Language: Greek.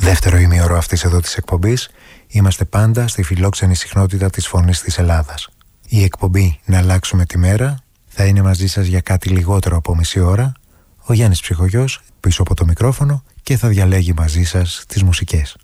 Δεύτερο ημίωρο αυτής εδώ της εκπομπής είμαστε πάντα στη φιλόξενη συχνότητα της Φωνής της Ελλάδας. Η εκπομπή «Να αλλάξουμε τη μέρα» θα είναι μαζί σας για κάτι λιγότερο από μισή ώρα. Ο Γιάννης Ψυχογιός πίσω από το μικρόφωνο και θα διαλέγει μαζί σας τις μουσικές.